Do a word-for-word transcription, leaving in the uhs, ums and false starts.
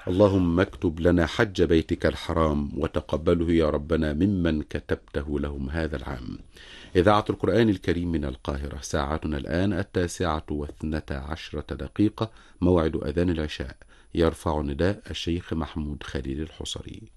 اللهم اكتب لنا حج بيتك الحرام وتقبله يا ربنا ممن كتبته لهم هذا العام. إذاعة القرآن الكريم من القاهرة، ساعتنا الآن التاسعة واثنتا عشرة دقيقة، موعد أذان العشاء. يرفع نداء الشيخ محمود خليل الحصري.